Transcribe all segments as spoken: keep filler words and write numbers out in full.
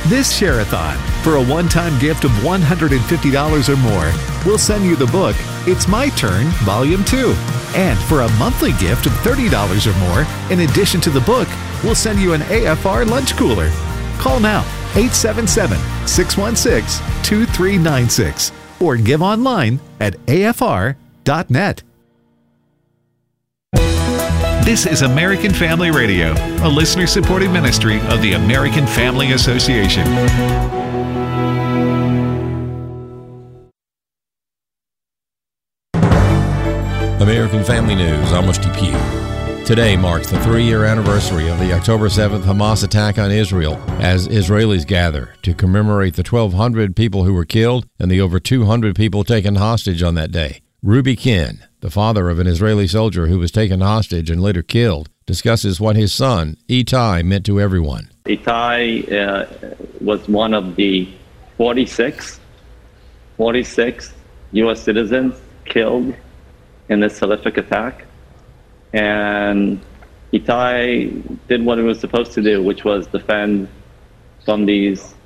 This Share-a-thon, for a one-time gift of one hundred fifty dollars or more, we'll send you the book, It's My Turn, Volume two. And for a monthly gift of thirty dollars or more, in addition to the book, we'll send you an A F R lunch cooler. Call now, eight seven seven, six one six, two three nine six, or give online at A F R dot net. This is American Family Radio, a listener-supported ministry of the American Family Association. American Family News, I'm Rusty Pugh. Today marks the three-year anniversary of the October seventh Hamas attack on Israel, as Israelis gather to commemorate the twelve hundred people who were killed and the over two hundred people taken hostage on that day. Ruby Ken, the father of an Israeli soldier who was taken hostage and later killed, discusses what his son, Itai, meant to everyone. Itai uh, was one of the forty-six, forty-six U S citizens killed in this horrific attack. And Itai did what he was supposed to do, which was defend from these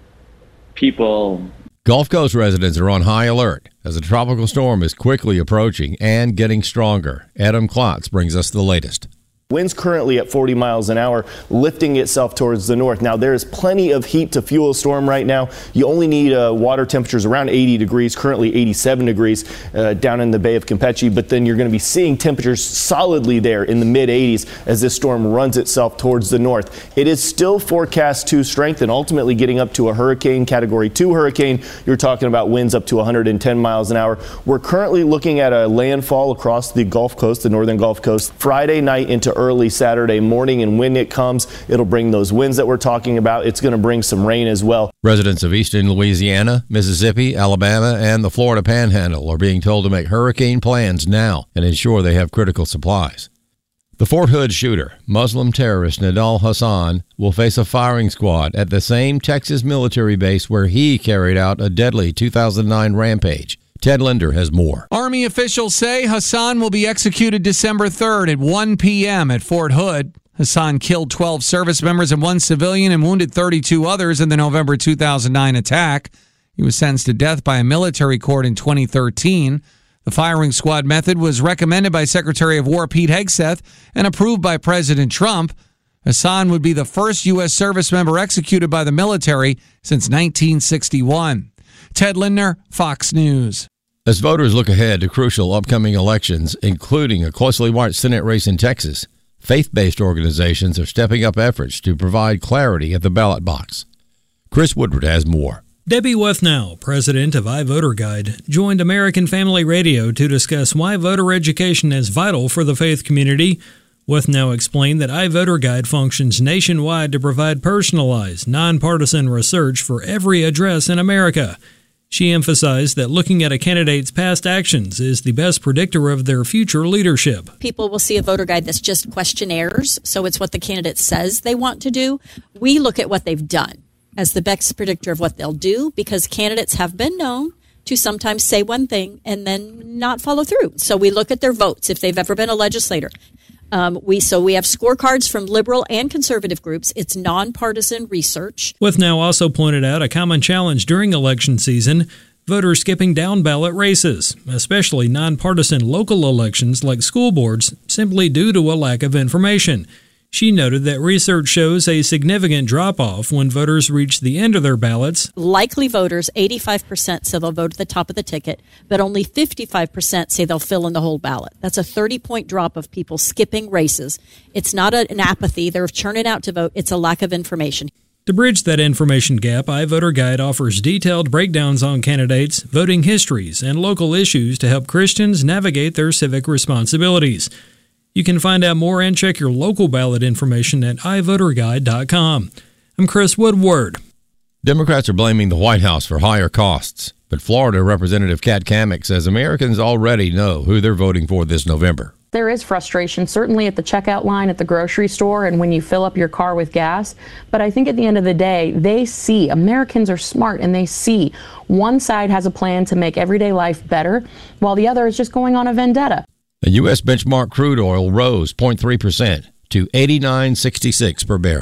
people. Gulf Coast residents are on high alert as a tropical storm is quickly approaching and getting stronger. Adam Klotz brings us the latest. Winds currently at forty miles an hour, lifting itself towards the north. Now, there is plenty of heat to fuel a storm right now. You only need uh, water temperatures around eighty degrees, currently eighty-seven degrees uh, down in the Bay of Campeche. But then you're going to be seeing temperatures solidly there in the mid eighties as this storm runs itself towards the north. It is still forecast to strengthen, ultimately getting up to a hurricane, category two hurricane. You're talking about winds up to one hundred ten miles an hour. We're currently looking at a landfall across the Gulf Coast, the northern Gulf Coast, Friday night into early Saturday morning, and when it comes, it'll bring those winds that we're talking about. It's going to bring some rain as well. Residents of eastern Louisiana, Mississippi, Alabama, and the Florida Panhandle are being told to make hurricane plans now and ensure they have critical supplies. The Fort Hood shooter, Muslim terrorist Nidal Hasan, will face a firing squad at the same Texas military base where he carried out a deadly two thousand nine rampage. Ted Linder has more. Army officials say Hasan will be executed December third at one p.m. at Fort Hood. Hasan killed twelve service members and one civilian and wounded thirty-two others in the November two thousand nine attack. He was sentenced to death by a military court in twenty thirteen. The firing squad method was recommended by Secretary of War Pete Hegseth and approved by President Trump. Hasan would be the first U S service member executed by the military since nineteen sixty-one. Ted Lindner, Fox News. As voters look ahead to crucial upcoming elections, including a closely watched Senate race in Texas, faith-based organizations are stepping up efforts to provide clarity at the ballot box. Chris Woodward has more. Debbie Wethnow, president of iVoterGuide, joined American Family Radio to discuss why voter education is vital for the faith community. Wethnow explained that iVoterGuide functions nationwide to provide personalized, nonpartisan research for every address in America. She emphasized that looking at a candidate's past actions is the best predictor of their future leadership. People will see a voter guide that's just questionnaires, so it's what the candidate says they want to do. We look at what they've done as the best predictor of what they'll do, because candidates have been known to sometimes say one thing and then not follow through. So we look at their votes, if they've ever been a legislator. Um, we so we have scorecards from liberal and conservative groups. It's nonpartisan research. Wethnow also pointed out a common challenge during election season: voters skipping down ballot races, especially nonpartisan local elections like school boards, simply due to a lack of information. She noted that research shows a significant drop-off when voters reach the end of their ballots. Likely voters, eighty-five percent say they'll vote at the top of the ticket, but only fifty-five percent say they'll fill in the whole ballot. That's a thirty-point drop of people skipping races. It's not a, an apathy. They're churning out to vote. It's a lack of information. To bridge that information gap, iVoterGuide offers detailed breakdowns on candidates, voting histories, and local issues to help Christians navigate their civic responsibilities. You can find out more and check your local ballot information at i voter guide dot com. I'm Chris Woodward. Democrats are blaming the White House for higher costs, but Florida Representative Kat Cammack says Americans already know who they're voting for this November. There is frustration, certainly at the checkout line at the grocery store and when you fill up your car with gas. But I think at the end of the day, they see, Americans are smart, and they see one side has a plan to make everyday life better, while the other is just going on a vendetta. The U S benchmark crude oil rose zero point three percent to eighty-nine sixty-six per barrel.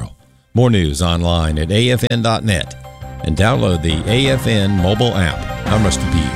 More news online at A F N dot net and download the A F N mobile app. I'm Rusty Pugh.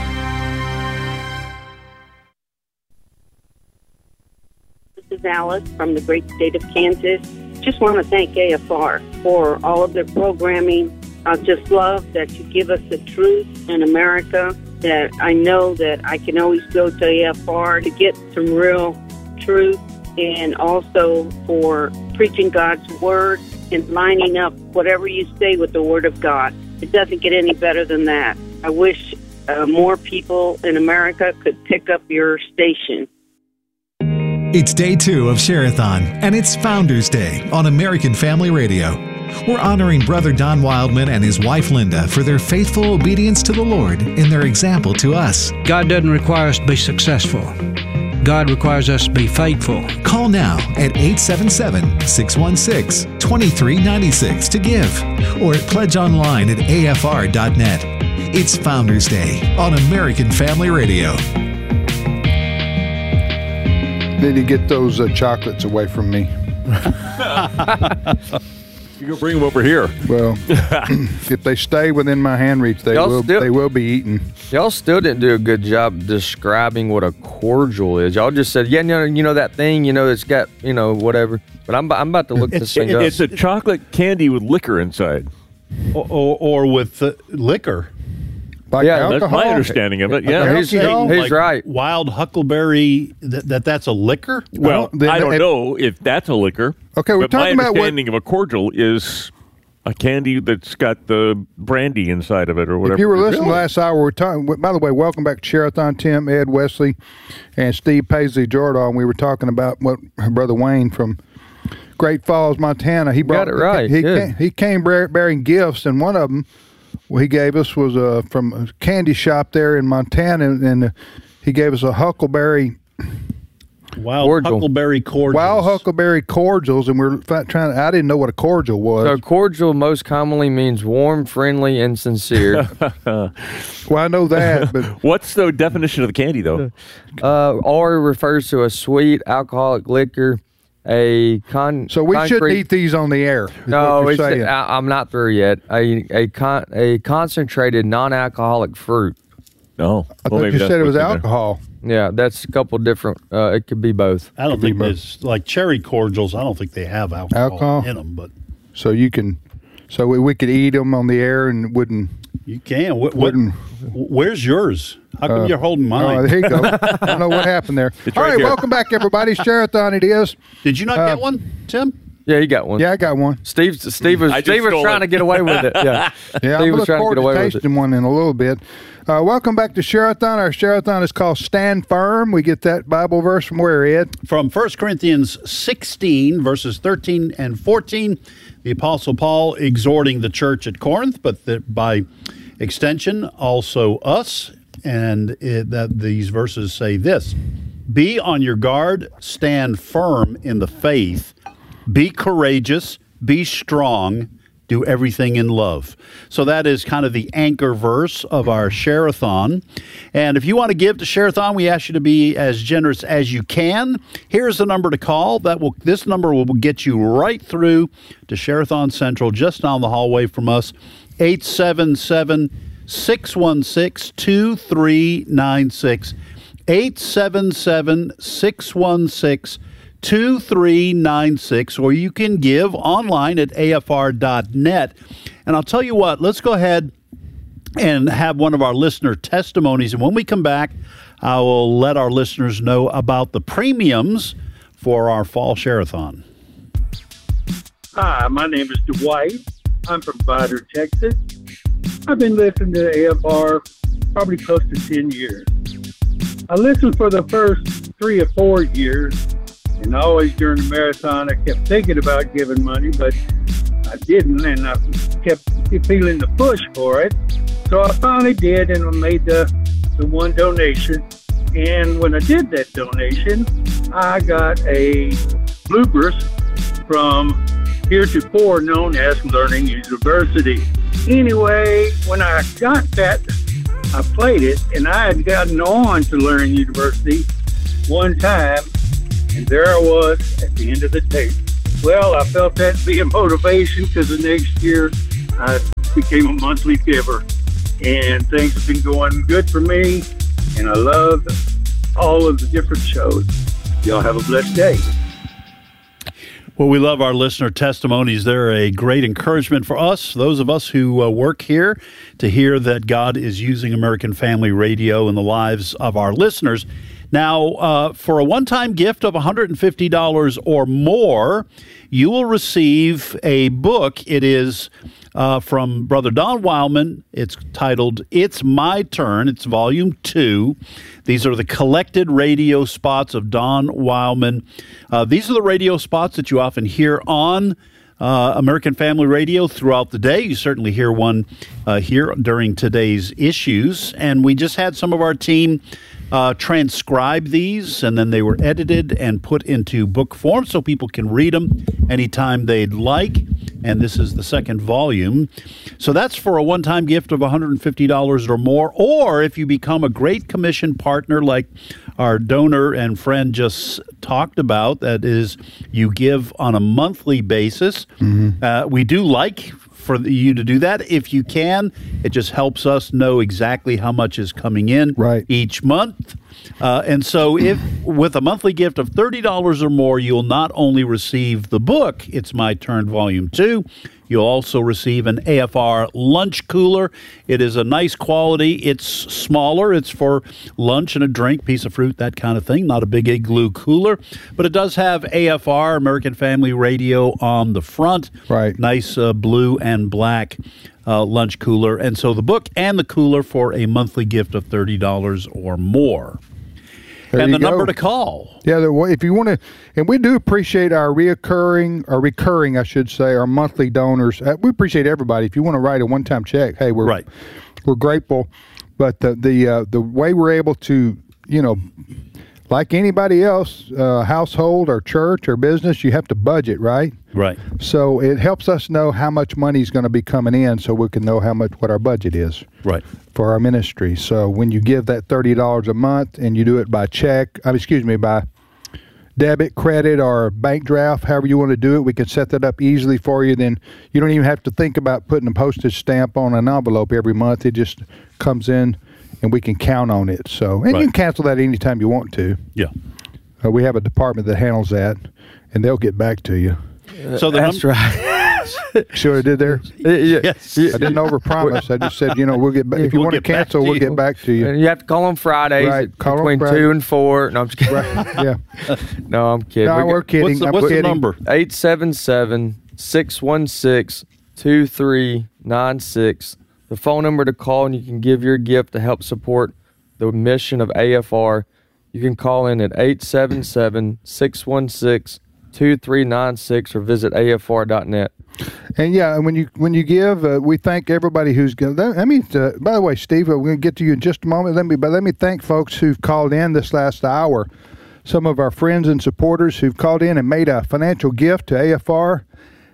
This is Alice from the great state of Kansas. Just want to thank A F R for all of their programming. I just love that you give us the truth in America, that I know that I can always go to A F R to get some real truth, and also for preaching God's word and lining up whatever you say with the word of God. It doesn't get any better than that. I wish uh, more people in America could pick up your station. It's day two of Share-a-thon, and it's Founders Day on American Family Radio. We're honoring Brother Don Wildman and his wife Linda for their faithful obedience to the Lord and their example to us. God doesn't require us to be successful. God requires us to be faithful. Call now at eight seven seven, six one six, two three nine six to give, or at pledge online at A F R dot net. It's Founders Day on American Family Radio. Need to get those uh, chocolates away from me. You go bring them over here. Well, if they stay within my hand reach, they Y'all will. still- they will be eaten. Y'all still didn't do a good job describing what a cordial is. Y'all just said, yeah, you know, you know that thing, you know, it's got, you know, whatever. But I'm, I'm about to look this It's, thing up. it's a chocolate candy with liquor inside. Or, or, or with uh, liquor. Like Yeah, That's alcohol. my understanding of it. Like Yeah. he's, he- alcohol? he's Like right. Wild huckleberry, that, that that's a liquor? Well, don't- I don't it- know if that's a liquor. Okay, we're but my talking about what- understanding of a cordial is a candy that's got the brandy inside of it or whatever. If you were listening last hour, we're talking. By the way, welcome back to Share-a-thon, Tim, Ed, Wesley, and Steve Paisley Jordan. We were talking about what Brother Wayne from Great Falls, Montana. He brought Got it right, He, good. came, he came bear- bearing gifts, and one of them he gave us was uh, from a candy shop there in Montana, and uh, he gave us a huckleberry. Wild Cordial. huckleberry cordials. Wild huckleberry cordials, and we're fi- trying. I didn't know what a cordial was. So cordial most commonly means warm, friendly, and sincere. Well, I know that, but What's the definition of the candy, though? uh, or refers to a sweet alcoholic liquor, a con. so we shouldn't concrete- eat these on the air. is No, what it's, you're saying. I, I'm not through yet. A a con, a concentrated non-alcoholic fruit. No. I thought you said it was alcohol. Yeah, that's a couple different. Uh, it could be both. I don't think there's, like cherry cordials, I don't think they have alcohol, Alcohol? in them, but So you can, so we, we could eat them on the air and it wouldn't. you can. What, what, Wouldn't- where's yours? How come Uh, you're holding mine? Oh, there you go. I don't know what happened there. It's All right right, there. welcome back, everybody. Share-a-thon it is. Did you not Uh, get one, Tim? Yeah, he got one. Yeah, I got one. Steve. Steve was. I just Steve was stole trying it. to get away with it. Yeah. Yeah, Steve I'm was looking trying to forward get away to with it. tasting one in a little bit. Uh, welcome back to Share-a-thon. Our Share-a-thon is called Stand Firm. We get that Bible verse from where, Ed? From First Corinthians sixteen, verses thirteen and fourteen, the Apostle Paul exhorting the church at Corinth, but the, by extension, also us. And it, that these verses say this: be on your guard, stand firm in the faith, be courageous, be strong, do everything in love. So that is kind of the anchor verse of our Share-a-thon. And if you want to give to Share-a-thon, we ask you to be as generous as you can. Here's the number to call. That will this number will get you right through to Share-a-thon Central, just down the hallway from us. eight seven seven, six one six, two three nine six. eight seven seven, six one six, two three nine six, or you can give online at A F R dot net. And I'll tell you what, let's go ahead and have one of our listener testimonies. And when we come back, I will let our listeners know about the premiums for our fall Share-a-thon. Hi, my name is Dwight. I'm from Vidor, Texas. I've been listening to A F R probably close to ten years. I listened for the first three or four years, and always during the marathon, I kept thinking about giving money, but I didn't, and I kept feeling the push for it. So I finally did, and I made the, the one donation. And when I did that donation, I got a bloopers from heretofore known as Learning University. Anyway, when I got that, I played it, and I had gotten on to Learning University one time, and there I was at the end of the tape. Well, I felt that to be a motivation because the next year I became a monthly giver. And things have been going good for me. And I love all of the different shows. Y'all have a blessed day. Well, we love our listener testimonies. They're a great encouragement for us, those of us who uh, work here, to hear that God is using American Family Radio in the lives of our listeners. Now, uh, for a one-time gift of one hundred fifty dollars or more, you will receive a book. It is uh, from Brother Don Wildman. It's titled It's My Turn. It's volume two. These are the collected radio spots of Don Wildman. Uh, these are the radio spots that you often hear on uh, American Family Radio throughout the day. You certainly hear one uh, here during today's issues. And we just had some of our team Uh, transcribe these, and then they were edited and put into book form so people can read them anytime they'd like. And this is the second volume. So that's for a one-time gift of one hundred fifty dollars or more. Or if you become a Great Commission partner like our donor and friend just talked about, that is, you give on a monthly basis. Mm-hmm. Uh, we do like for you to do that if you can. It just helps us know exactly how much is coming in right. each month. Uh, and so if with a monthly gift of thirty dollars or more, you'll not only receive the book, It's My Turn Volume two, you'll also receive an A F R lunch cooler. It is a nice quality. It's smaller. It's for lunch and a drink, piece of fruit, that kind of thing. Not a big igloo cooler. But it does have A F R, American Family Radio, on the front. Right. Nice uh, blue and black uh, lunch cooler. And so the book and the cooler for a monthly gift of thirty dollars or more. There and the go. number to call. Yeah, the, if you want to, and we do appreciate our reoccurring, or recurring, I should say, our monthly donors. Uh, we appreciate everybody. If you want to write a one-time check, hey, we're right. we're grateful. But the the uh, the way we're able to, you know, like anybody else, uh, household or church or business, you have to budget, right? Right. So it helps us know how much money is going to be coming in, so we can know how much what our budget is. Right. For our ministry. So when you give that thirty dollars a month and you do it by check, I mean, excuse me, by debit, credit, or bank draft, however you want to do it, we can set that up easily for you. Then you don't even have to think about putting a postage stamp on an envelope every month. It just comes in and we can count on it. So, and right. you can cancel that anytime you want to. Yeah. Uh, we have a department that handles that, and they'll get back to you. Uh, so the that's num- right. See what I did there? Yes. I didn't overpromise. I just said, you know, we'll get back. If you we'll want to cancel, we'll get back to you. And you have to call on Fridays right. call between Friday. two and four. No, I'm just kidding. Right. Yeah. No, I'm kidding. No, we're, we're kidding. What's the, I'm what's kidding. the number? eight seven seven, six one six, two three nine six. The phone number to call, and you can give your gift to help support the mission of A F R. You can call in at eight seven seven, six one six, two three nine six or visit A F R dot net. And yeah, when you when you give, uh, we thank everybody who's given. I mean, uh, by the way, Steve, we're going to get to you in just a moment. Let me, but let me thank folks who've called in this last hour. Some of our friends and supporters who've called in and made a financial gift to A F R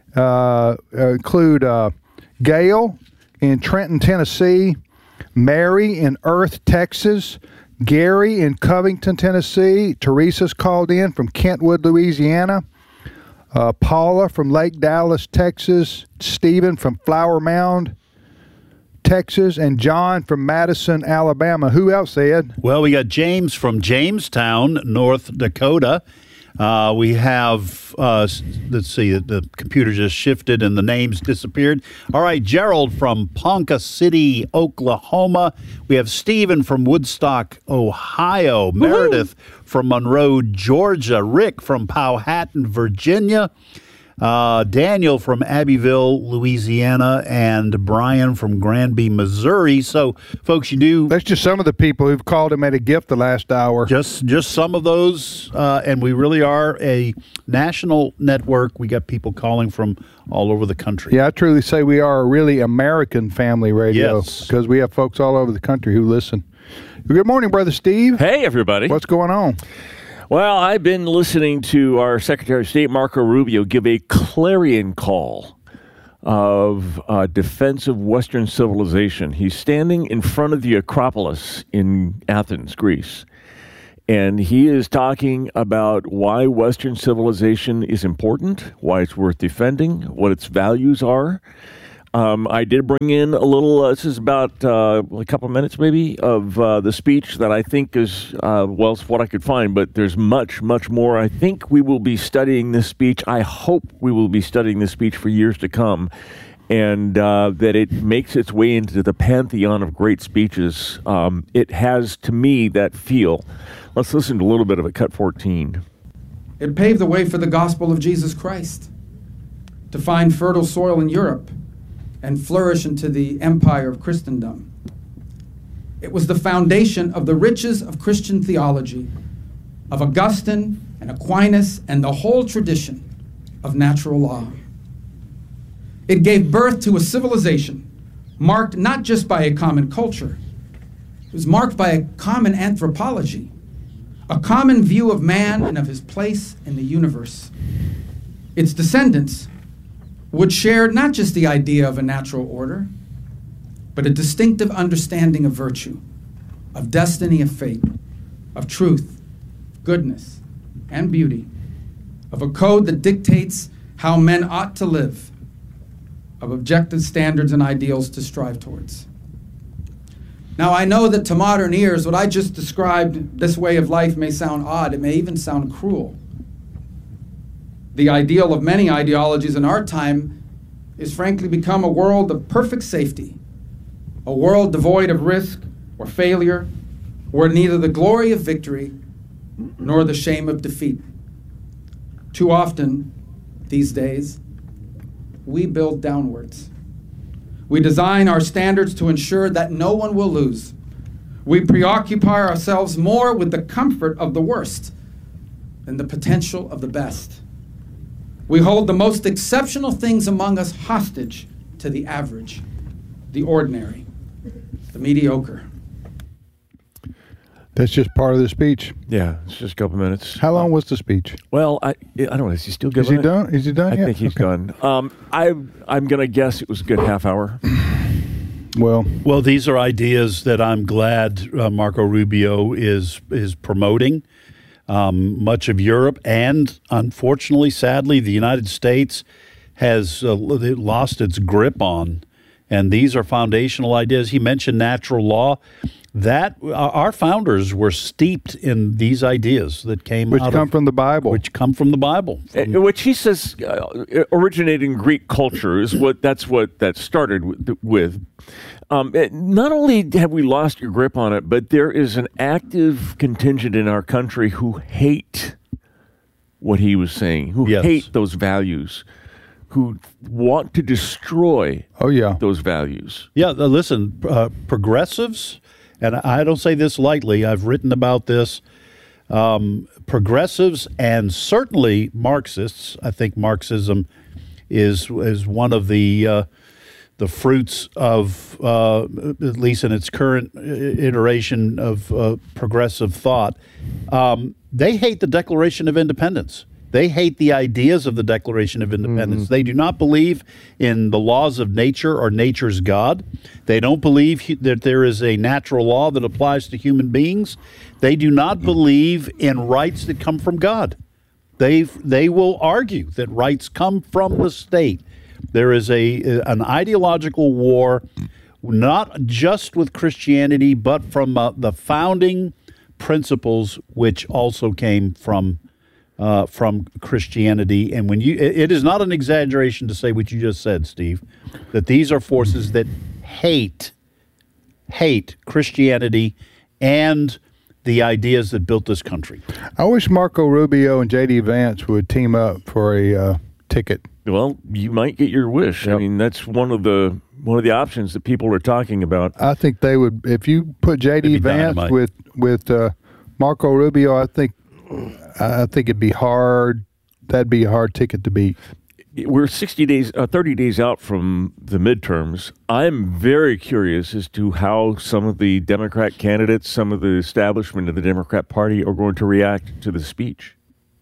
uh, include uh, Gail in Trenton, Tennessee, Mary in Earth, Texas, Gary in Covington, Tennessee. Teresa's called in from Kentwood, Louisiana. Uh, Paula from Lake Dallas, Texas. Stephen from Flower Mound, Texas. And John from Madison, Alabama. Who else, Ed? Well, we got James from Jamestown, North Dakota. Uh, we have, uh, let's see, the computer just shifted and the names disappeared. All right, Gerald from Ponca City, Oklahoma. We have Stephen from Woodstock, Ohio. Woo-hoo. Meredith from Monroe, Georgia. Rick from Powhatan, Virginia. Uh, Daniel from Abbeville, Louisiana, and Brian from Granby, Missouri. So, folks, you do... That's just some of the people who've called and made a gift the last hour. Just just some of those, uh, and we really are a national network. We got people calling from all over the country. Yeah, I truly say we are a really American family radio. Yes. Because we have folks all over the country who listen. Good morning, Brother Steve. Hey, everybody. What's going on? Well, I've been listening to our Secretary of State, Marco Rubio, give a clarion call of uh, defense of Western civilization. He's standing in front of the Acropolis in Athens, Greece, And he is talking about why Western civilization is important, why it's worth defending, what its values are. Um, I did bring in a little, uh, this is about uh, a couple of minutes maybe, of uh, the speech that I think is, uh, well, it's what I could find, but there's much, much more. I think we will be studying this speech. I hope we will be studying this speech for years to come, and uh, that it makes its way into the pantheon of great speeches. Um, it has, to me, that feel. Let's listen to a little bit of it, cut fourteen. It paved the way for the gospel of Jesus Christ to find fertile soil in Europe and flourish into the empire of Christendom. It was the foundation of the riches of Christian theology, of Augustine and Aquinas and the whole tradition of natural law. It gave birth to a civilization marked not just by a common culture, it was marked by a common anthropology, a common view of man and of his place in the universe. Its descendants would share not just the idea of a natural order, but a distinctive understanding of virtue, of destiny, of fate, of truth, goodness, and beauty, of a code that dictates how men ought to live, of objective standards and ideals to strive towards. Now, I know that to modern ears, what I just described, this way of life, may sound odd. It may even sound cruel. The ideal of many ideologies in our time is frankly become a world of perfect safety, a world devoid of risk or failure, where neither the glory of victory nor the shame of defeat. Too often, these days, we build downwards. We design our standards to ensure that no one will lose. We preoccupy ourselves more with the comfort of the worst than the potential of the best. We hold the most exceptional things among us hostage to the average, the ordinary, the mediocre. That's just part of the speech. Yeah, it's just a couple minutes. How long was the speech? Well, I I don't know. Is he still giving Is he it? done? Is he done I yet? think he's Okay. done. Um, I I'm gonna guess it was a good half hour. Well, well, these are ideas that I'm glad uh, Marco Rubio is is promoting. Um, much of Europe and, unfortunately, sadly, the United States has uh, lost its grip on. And these are foundational ideas. He mentioned natural law. That our founders were steeped in these ideas that came Which out come of, from the Bible. Which come from the Bible. Uh, Which he says uh, originated in Greek culture is what that's what that started with. with. Um, it, not only have we lost your grip on it, but there is an active contingent in our country who hate what he was saying, who Yes. hate those values, who want to destroy oh yeah those values. Yeah, uh, listen, uh, progressives, and I don't say this lightly, I've written about this, um, progressives and certainly Marxists, I think Marxism is is one of the uh, the fruits of, uh, at least in its current iteration of uh, progressive thought. Um, they hate the Declaration of Independence. They hate the ideas of the Declaration of Independence. Mm-hmm. They do not believe in the laws of nature or nature's God. They don't believe hu- that there is a natural law that applies to human beings. They do not believe in rights that come from God. They they will argue that rights come from the state. There is a an ideological war, not just with Christianity, but from uh, the founding principles, which also came from uh, from Christianity. And when you, it, it is not an exaggeration to say what you just said, Steve, that these are forces that hate hate Christianity and the ideas that built this country. I wish Marco Rubio and J D Vance would team up for a uh, ticket. Well, you might get your wish. Yep. I mean, that's one of the one of the options that people are talking about. I think they would, if you put J D Vance dynamite. with with uh, Marco Rubio. I think I think it'd be hard. That'd be a hard ticket to beat. We're sixty days, uh, thirty days out from the midterms. I'm very curious as to how some of the Democrat candidates, some of the establishment of the Democrat Party, are going to react to the speech.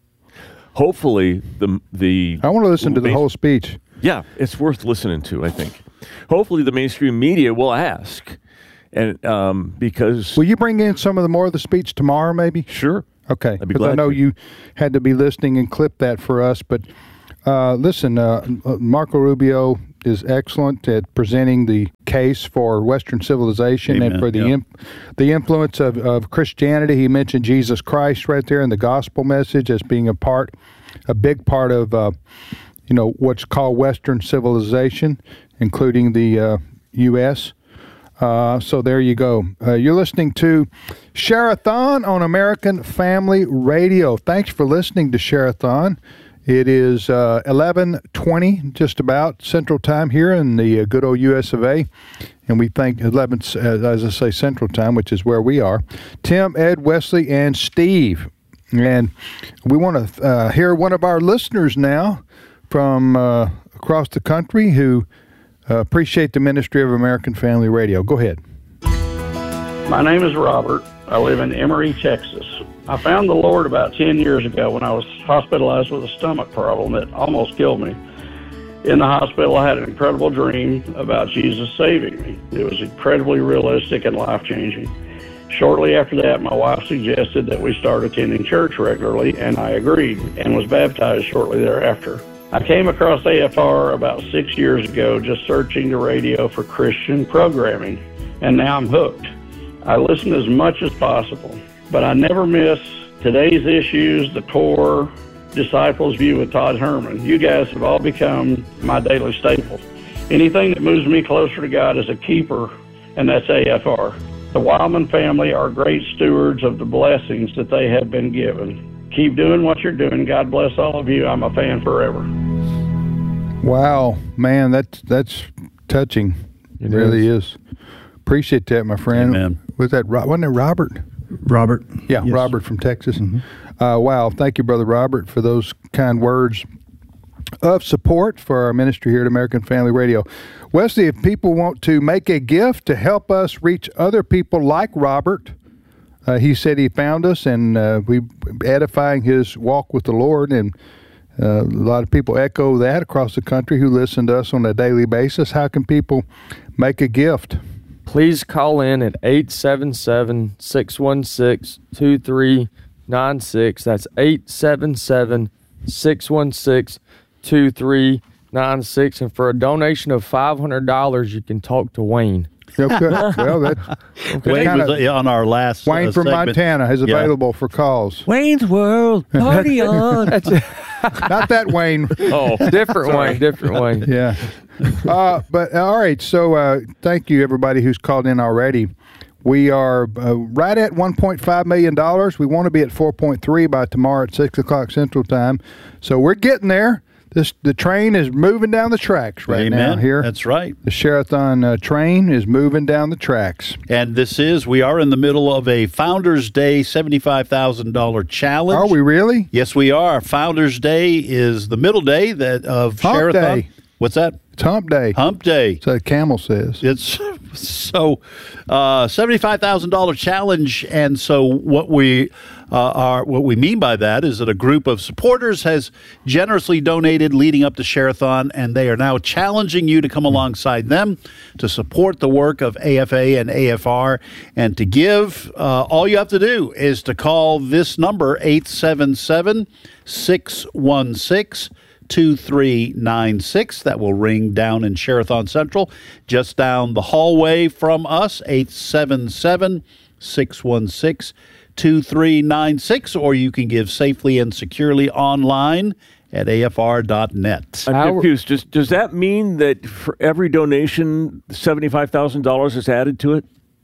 Hopefully, the the I want to listen to the whole speech. Yeah, it's worth listening to, I think. Hopefully, the mainstream media will ask And um, because will you bring in some of the more of the speech tomorrow, maybe? Sure. Okay, I'd be because I glad know to. you had to be listening and clip that for us. But uh, listen, uh, Marco Rubio is excellent at presenting the case for Western civilization Amen. and for the Yep. imp- the influence of, of Christianity. He mentioned Jesus Christ right there in the gospel message as being a part, a big part of, uh, you know, what's called Western civilization, including the uh, U S Uh, so there you go. Uh, you're listening to Share-a-thon on American Family Radio. Thanks for listening to Share-a-thon. It is uh, eleven twenty, just about, Central Time here in the uh, good old U S of A. And we thank eleven, uh, as I say, Central Time, which is where we are. Tim, Ed, Wesley, and Steve. And we want to uh, hear one of our listeners now from uh, across the country who Uh, appreciate the ministry of American Family Radio. Go ahead. My name is Robert. I live in Emory, Texas. I found the Lord about ten years ago when I was hospitalized with a stomach problem that almost killed me. In the hospital, I had an incredible dream about Jesus saving me. It was incredibly realistic and life-changing. Shortly after that, my wife suggested that we start attending church regularly, and I agreed and was baptized shortly thereafter. I came across A F R about six years ago just searching the radio for Christian programming, and now I'm hooked. I listen as much as possible, but I never miss Today's Issues, The Core, Disciples View with Todd Herman. You guys have all become my daily staple. Anything that moves me closer to God is a keeper, and that's A F R. The Wildman family are great stewards of the blessings that they have been given. Keep doing what you're doing. God bless all of you. I'm a fan forever. Wow, man, that's that's touching. It, it really is. is. Appreciate that, my friend. Amen. Was that wasn't it Robert? Robert. Yeah, yes. Robert from Texas. Mm-hmm. Uh, wow, thank you, Brother Robert, for those kind words of support for our ministry here at American Family Radio. Wesley, if people want to make a gift to help us reach other people like Robert. Uh, he said he found us, and uh, we edifying his walk with the Lord, and uh, a lot of people echo that across the country who listen to us on a daily basis. How can people make a gift? Please call in at eight seven seven, six one six, two three nine six. That's eight seven seven, six one six, two three nine six. And for a donation of five hundred dollars, you can talk to Wayne. Okay. Well, that's okay. Wayne was uh, on our last Wayne uh, from segment. Montana is available yeah. for calls. Wayne's World, party on. Not that Wayne. Oh, different Sorry. Wayne, different Wayne. Yeah. Uh, but all right. So uh, thank you, everybody who's called in already. We are uh, right at one point five million dollars. We want to be at four point three by tomorrow at six o'clock Central Time. So we're getting there. This the train is moving down the tracks right Amen. now here. That's right. The Share-a-thon uh, train is moving down the tracks. And this is, we are in the middle of a Founders Day seventy-five thousand dollars challenge. Are we really? Yes, we are. Founders Day is the middle day that of Hump Share-a-thon. Day. What's that? It's Hump Day. Hump Day. So Camel says. It's so uh, seventy-five thousand dollars challenge, and so what we uh, are what we mean by that is that a group of supporters has generously donated leading up to Share-a-thon, and they are now challenging you to come alongside them to support the work of A F A and A F R, and to give. Uh, all you have to do is to call this number eight seven seven, six one six, two three nine six. That will ring down in Share-a-thon Central, just down the hallway from us, eight seven seven, six one six, two three nine six, or you can give safely and securely online at A F R dot net. I'm confused. Does, does that mean that for every donation, seventy-five thousand dollars is added to it?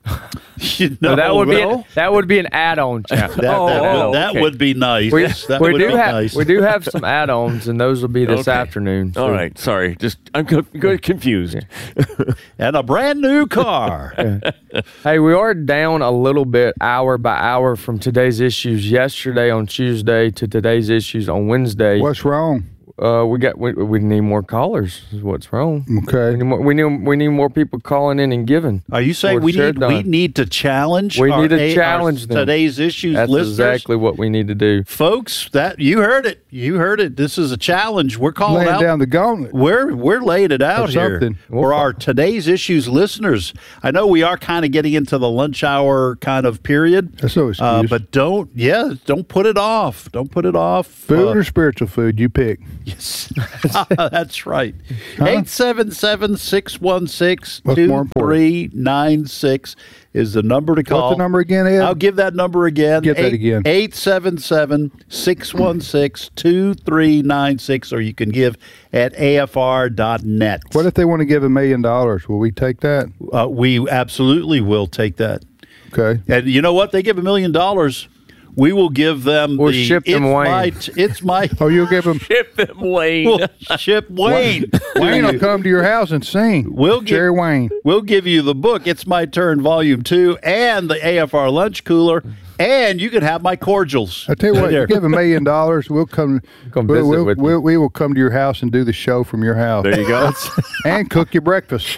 You know, no, that would be an, that would be an add-on. that, that, oh, that, oh, that okay. would be nice. We, that we would do be have nice. we do have some add-ons, and those will be this okay. afternoon. So. All right, sorry, just I'm confused. And a brand new car. Hey, we are down a little bit, hour by hour, from today's issues yesterday on Tuesday to today's issues on Wednesday. What's wrong? Uh, we got we, we need more callers. Is what's wrong. Okay. We need more, we need, we need more people calling in and giving. Are you saying Or we share need done. we need to challenge? We our need to A- challenge our them. today's issues, That's listeners? exactly what we need to do, folks. That you heard it. You heard it. This is a challenge. We're calling Laying out down the gauntlet. We're we're laying it out Or here something. for our today's issues listeners. I know we are kind of getting into the lunch hour kind of period. That's no excuse. Uh, but don't, yeah, don't put it off. Don't put it off. Food Uh, or spiritual food, you pick. Yes, that's right. Huh? eight seven seven, six one six, What's two more important? three nine six is the number to call. What's the number again, Ed? I'll give that number again. Get that again. eight seven seven, six one six, two three nine six, or you can give at A F R dot net. What if they want to give a million dollars? Will we take that? Uh, we absolutely will take that. Okay. And you know what? They give a million dollars. We will give them We'll the ship them it's Wayne. my it's my Oh, you'll give them. Ship them, Wayne. we'll ship Wayne. Wayne will come to your house and sing. We'll give, Jerry Wayne. We'll give you the book, It's My Turn, Volume two, and the A F R Lunch Cooler, and you can have my cordials. I tell you Right what, there. you give a million dollars, we'll come. Come we'll, visit we'll, with you. we'll, we will come to your house and do the show from your house. There you go. And cook your breakfast.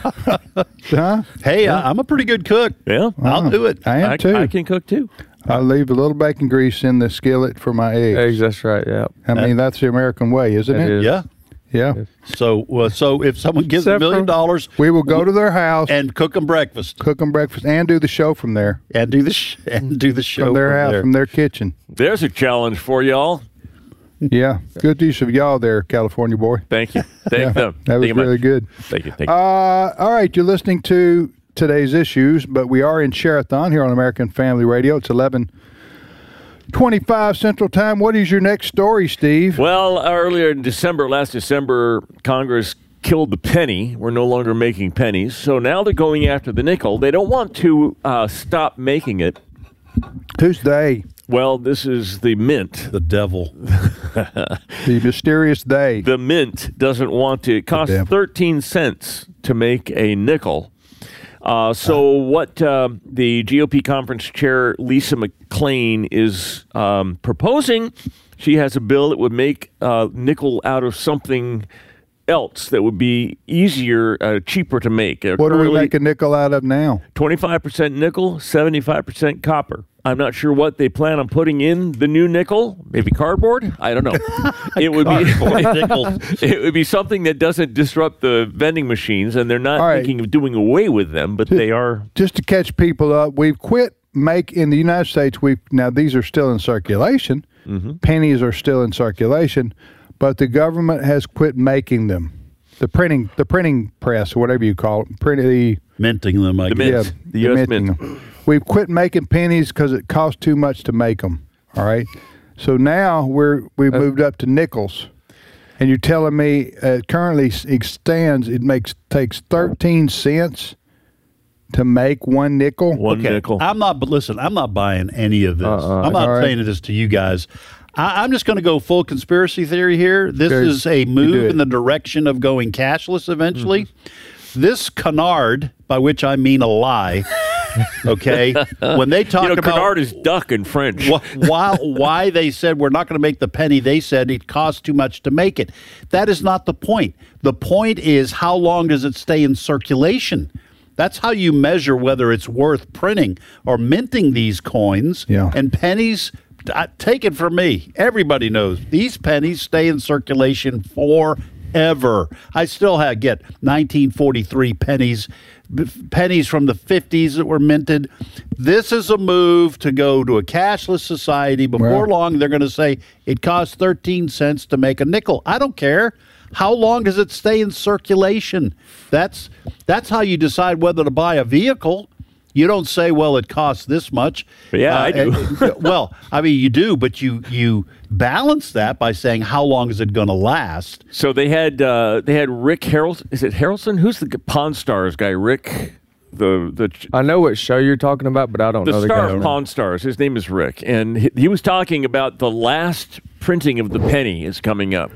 Huh? Hey, I, I'm a pretty good cook. Yeah, I'll do it. I am I, too. I can cook too. I leave a little bacon grease in the skillet for my eggs. eggs. That's right. Yeah. I mean, that's the American way, isn't it? It is. Yeah. Yeah. So, uh, so if someone gives a Except million for- dollars We will go to their house, and cook them breakfast cook them breakfast, and do the show from there. and do the sh- and do the show From their house, there. from their kitchen. There's a challenge for y'all. Yeah. Good use of y'all there, California boy. Thank you. Thank Yeah, them. that was Thank you really much. good. Thank you. Thank you. Uh, all right, you're listening to today's issues, but we are in Share-a-thon here on American Family Radio. It's eleven twenty-five Central Time. What is your next story, Steve? Well, earlier in December, last December, Congress killed the penny. We're no longer making pennies. So now they're going after the nickel. They don't want to uh, stop making it. Who's they? Well, this is the mint. The devil. The mysterious they. The mint doesn't want to. It costs devil. thirteen cents to make a nickel. Uh, so what uh, the G O P conference chair, Lisa McClain, is um, proposing, she has a bill that would make uh, nickel out of something else that would be easier, uh, cheaper to make. Uh, What do we currently, make a nickel out of now? twenty-five percent nickel, seventy-five percent copper. I'm not sure what they plan on putting in the new nickel. Maybe cardboard? I don't know. It would be it would be something that doesn't disrupt the vending machines, and they're not All right. thinking of doing away with them, but they are. Just to catch people up, we've quit make in the United States. We now these are still in circulation. Mm-hmm. Pennies are still in circulation, but the government has quit making them. The printing, the printing press, or whatever you call it, print the Minting them, I The guess. mint. The U S minting mint. them. We've quit making pennies because it costs too much to make them. All right, so now we're we've moved up to nickels, and you're telling me uh, currently it stands it makes takes thirteen cents to make one nickel. One Okay, nickel. I'm not, but listen, I'm not buying any of this. Uh-uh. I'm not All right. saying this to you guys. I, I'm just going to go full conspiracy theory here. This Okay, is a you do move it. in the direction of going cashless eventually. Mm-hmm. This canard, by which I mean a lie, okay, when they talk You know, about canard is duck in French. wh- why, why they said we're not going to make the penny, they said it costs too much to make it. That is not the point. The point is how long does it stay in circulation? That's how you measure whether it's worth printing or minting these coins. Yeah. And pennies, I, take it from me, everybody knows these pennies stay in circulation forever. I still have, get nineteen forty-three pennies, b- pennies from the fifties that were minted. This is a move to go to a cashless society. Before Well- long, they're going to say it costs thirteen cents to make a nickel. I don't care. How long does it stay in circulation? That's that's how you decide whether to buy a vehicle. You don't say, well, it costs this much. Yeah, I do. uh, well, I mean, you do, but you you balance that by saying how long is it going to last? So they had uh, they had Rick Harrelson. Is it Harrelson? Who's the g- Pawn Stars guy? Rick, the the I know what show you're talking about, but I don't the know the star guy. of Pawn Stars. His name is Rick, and he, he was talking about the last printing of the penny is coming up,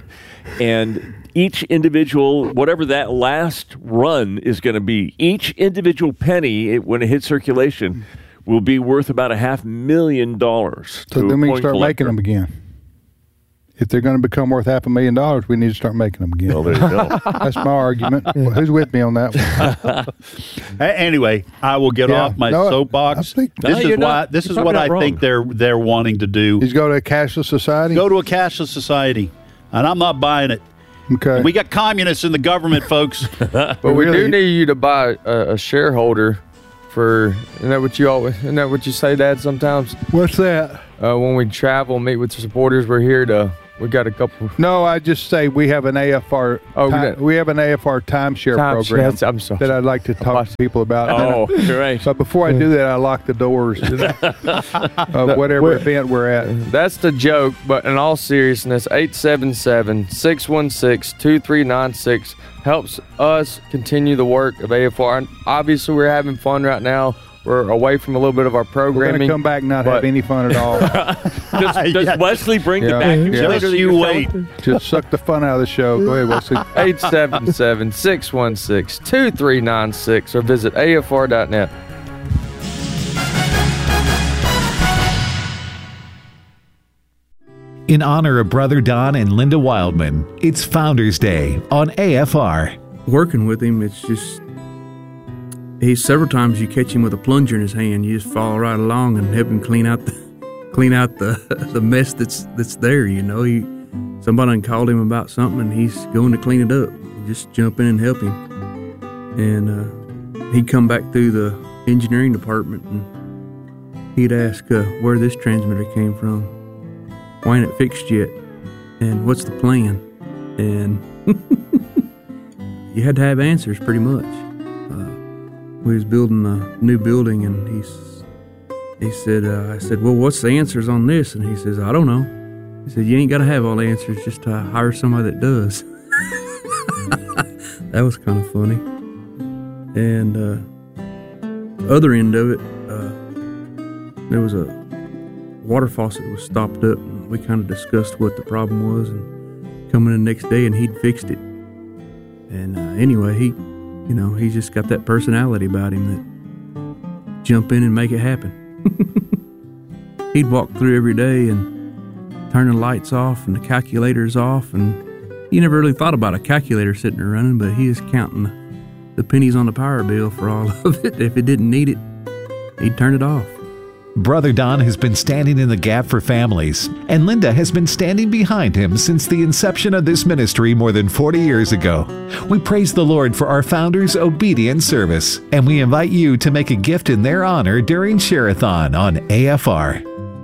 and each individual, whatever that last run is going to be, each individual penny it, when it hits circulation will be worth about a half million dollars. So to a then we can coin start collector. making them again. if they're going to become worth half a million dollars, we need to start making them again. Well, there you go. That's my argument. Well, who's with me on that one? Anyway, I will get Yeah. off my No, soapbox. think- this No, is you're why. not- This you're is probably what not I wrong. think they're they're wanting to do. He's go to a cashless society. Go to a cashless society, and I'm not buying it. Okay. We got communists in the government, folks. But we do need you to buy a, a shareholder for. Isn't that what you always? Isn't that what you say, Dad? Sometimes. What's that? Uh, when we travel, meet with the supporters, we're here to. We got a couple. No, I just say we have an A F R. Oh, ti- we got- we have an A F R timeshare Timeshare, program that's- I'm sorry. that I'd like to talk to people about. Oh, And then I- great. But before I do that, I lock the doors of whatever We're- event we're at. That's the joke, but in all seriousness, eight seven seven, six one six, two three nine six helps us continue the work of A F R. And obviously, we're having fun right now. We're away from a little bit of our We're going programming. to come back and not have but- any fun at all. Does, does Wesley bring the Yeah. vacuum Yeah. cleaner that You you're wait. selling? Just suck the fun out of the show. Go ahead, Wesley. eight seven seven, six one six, two three nine six or visit A F R dot net. In honor of Brother Don and Linda Wildman, it's Founders Day on A F R. Working with him, it's just he several times you catch him with a plunger in his hand, you just follow right along and help him clean out the clean out the the mess that's that's there. You know, he somebody done called him about something and he's going to clean it up. You just jump in and help him, and uh, he'd come back through the engineering department and he'd ask uh, where this transmitter came from, why ain't it fixed yet, and what's the plan, and you had to have answers pretty much. We was building a new building, and he's he said, uh, I said, well, what's the answers on this? And he says, I don't know. He said, you ain't got to have all the answers, just uh, hire somebody that does. That was kind of funny. And uh, other end of it, uh, there was a water faucet that was stopped up, and we kind of discussed what the problem was, and coming in the next day, and he'd fixed it. And uh, anyway, he... You know, he's just got that personality about him that jump in and make it happen. He'd walk through every day and turn the lights off and the calculators off, and he never really thought about a calculator sitting there running, but he was counting the, the pennies on the power bill for all of it. If it didn't need it, he'd turn it off. Brother Don has been standing in the gap for families, and Linda has been standing behind him since the inception of this ministry more than forty years ago. We praise the Lord for our founders' obedient service, and we invite you to make a gift in their honor during Share-a-thon on A F R.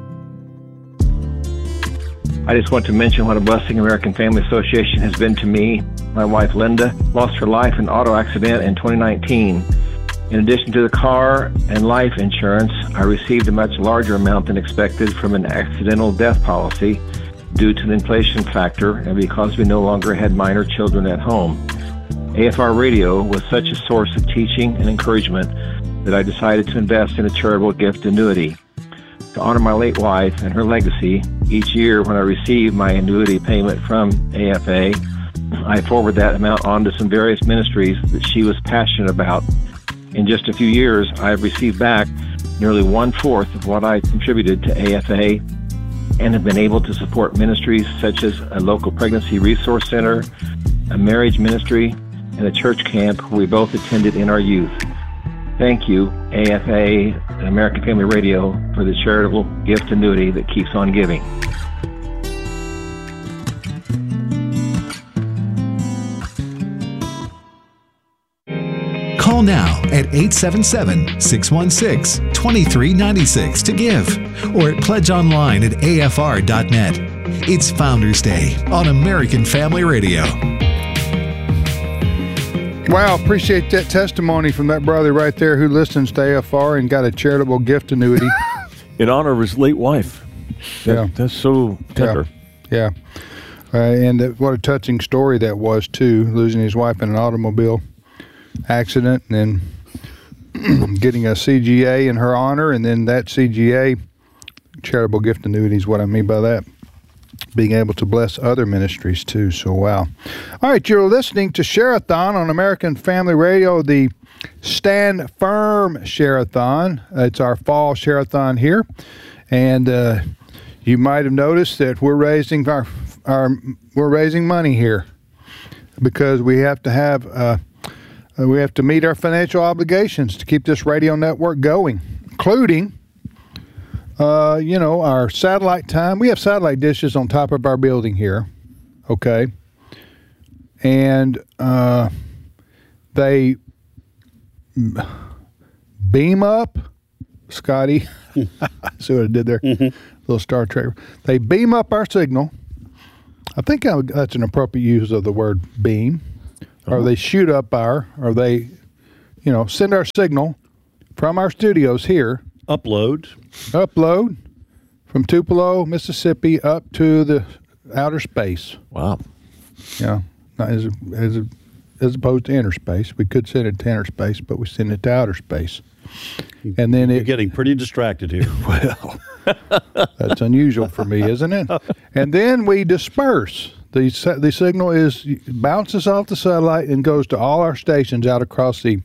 I just want to mention what a blessing American Family Association has been to me. My wife Linda lost her life in an auto accident in twenty nineteen. In addition to the car and life insurance, I received a much larger amount than expected from an accidental death policy due to the inflation factor and because we no longer had minor children at home. A F R Radio was such a source of teaching and encouragement that I decided to invest in a charitable gift annuity. To honor my late wife and her legacy, each year when I receive my annuity payment from A F A, I forward that amount on to some various ministries that she was passionate about. In just a few years, I have received back nearly one-fourth of what I contributed to A F A and have been able to support ministries such as a local pregnancy resource center, a marriage ministry, and a church camp we both attended in our youth. Thank you, A F A and American Family Radio, for the charitable gift annuity that keeps on giving. Call now at eight seven seven, six one six, two three nine six to give, or at pledge online at A F R dot net. It's Founders Day on American Family Radio. Wow, appreciate that testimony from that brother right there who listens to A F R and got a charitable gift annuity. In honor of his late wife. That, Yeah. That's so tender. Yeah. Uh, and uh, what a touching story that was, too, losing his wife in an automobile accident and then getting a C G A in her honor, and then that C G A, charitable gift annuity is what I mean by that. Being able to bless other ministries, too. So, wow. All right, you're listening to Share-a-thon on American Family Radio, the Stand Firm Share-a-thon. It's our fall Share-a-thon here. And uh, you might have noticed that we're raising our our we're raising money here because we have to have uh, we have to meet our financial obligations to keep this radio network going, including uh, you know our satellite time. We have satellite dishes on top of our building here, okay, and uh, they beam up, Scotty. See what I did there? Mm-hmm. Little Star Trek. They beam up our signal. I think I, that's an appropriate use of the word beam. Uh-huh. Or they shoot up our, or they, you know, send our signal from our studios here. Upload. Upload from Tupelo, Mississippi, up to the outer space. Wow. Yeah. Not as, as, as opposed to inner space. We could send it to inner space, but we send it to outer space. And then You're it, getting pretty distracted here. Well, that's unusual for me, isn't it? And then we disperse. The the signal is bounces off the satellite and goes to all our stations out across the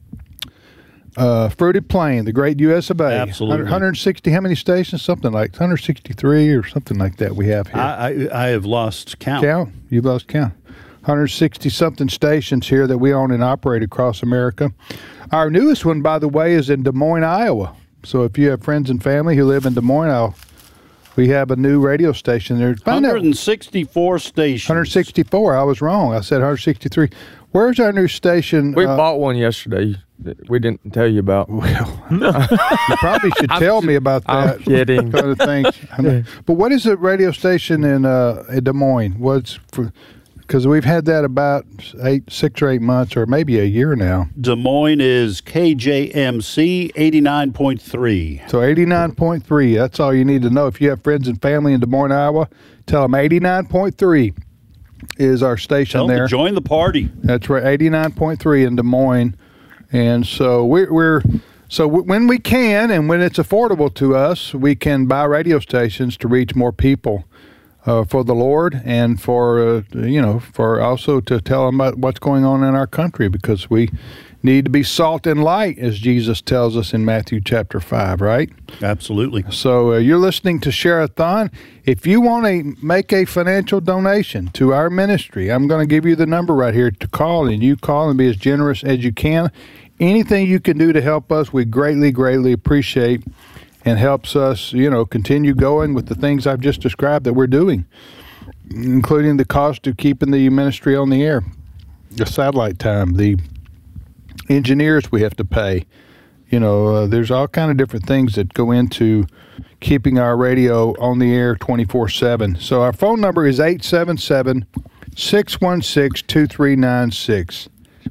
uh, fruited plain, the great U S of A. Absolutely. one hundred sixty, how many stations? Something like one hundred sixty-three or something like that we have here. I, I, I have lost count. Count? You've lost count. one hundred sixty-something stations here that we own and operate across America. Our newest one, by the way, is in Des Moines, Iowa. So if you have friends and family who live in Des Moines, Iowa, we have a new radio station there. one hundred sixty-four stations. one hundred sixty-four. I was wrong. I said one hundred sixty-three. Where's our new station? We uh, bought one yesterday that we didn't tell you about. Well, you probably should tell me about that. I'm kidding. Kind of things. I mean, but what is the radio station in, uh, in Des Moines? What's for... Because we've had that about eight, six or eight months, or maybe a year now. Des Moines is K J M C eighty-nine point three. So eighty-nine point three, that's all you need to know. If you have friends and family in Des Moines, Iowa, tell them eighty-nine point three is our station tell them there. To join the party. That's right, eighty-nine point three in Des Moines. And so we're, we're so w- when we can and when it's affordable to us, we can buy radio stations to reach more people. Uh, for the Lord and for, uh, you know, for also to tell them about what's going on in our country, because we need to be salt and light, as Jesus tells us in Matthew chapter five, right? Absolutely. So uh, you're listening to Share-a-thon. If you want to make a financial donation to our ministry, I'm going to give you the number right here to call, and you call and be as generous as you can. Anything you can do to help us, we greatly, greatly appreciate, and helps us, you know, continue going with the things I've just described that we're doing, including the cost of keeping the ministry on the air, the satellite time, the engineers we have to pay. You know, uh, there's all kind of different things that go into keeping our radio on the air twenty-four seven. So our phone number is eight seven seven, six one six, two three nine six.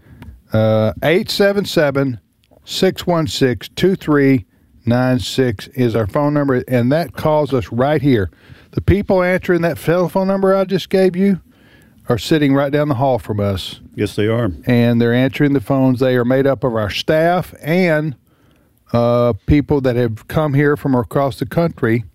Uh, eight seven seven, six one six, two three nine six. Nine six is our phone number, and that calls us right here. The people answering that telephone number I just gave you are sitting right down the hall from us. Yes, they are. And they're answering the phones. They are made up of our staff and uh, people that have come here from across the country